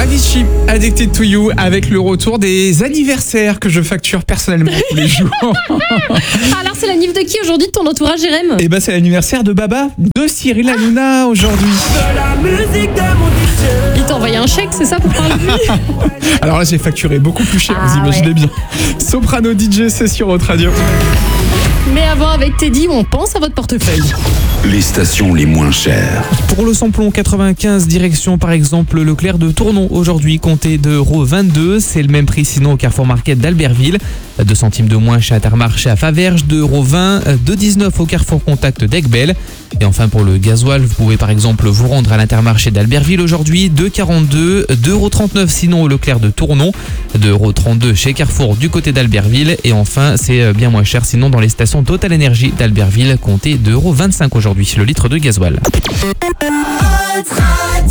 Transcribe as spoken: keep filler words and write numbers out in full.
Avicii, Addicted to You, avec le retour des anniversaires que je facture personnellement tous les jours. Alors c'est l'anniv de qui aujourd'hui de ton entourage, Jérém? Et bah c'est l'anniversaire de Baba, de Cyril Hanouna aujourd'hui. Il t'a envoyé un chèque, c'est ça, pour parler de lui? Alors là j'ai facturé beaucoup plus cher, Ah, vous imaginez ouais. bien. Soprano D J, c'est sur Haute Radio. Mais avant, avec Teddy, on pense à votre portefeuille. Les stations les moins chères. Pour le samplon quatre-vingt-quinze, direction par exemple Leclerc de Tournon, aujourd'hui compté deux euros vingt-deux. C'est le même prix sinon au Carrefour Market d'Albertville. deux centimes de moins chez Intermarché à Faverges, deux euros vingt, deux euros dix-neuf au Carrefour Contact d'Aiguebelle. Et enfin pour le gasoil, vous pouvez par exemple vous rendre à l'Intermarché d'Albertville aujourd'hui, deux euros quarante-deux, deux euros trente-neuf sinon au Leclerc de Tournon, deux euros trente-deux chez Carrefour du côté d'Albertville. Et enfin c'est bien moins cher sinon dans les stations Total Énergie d'Albertville, compté deux euros vingt-cinq aujourd'hui le litre de gasoil. Haute Radio.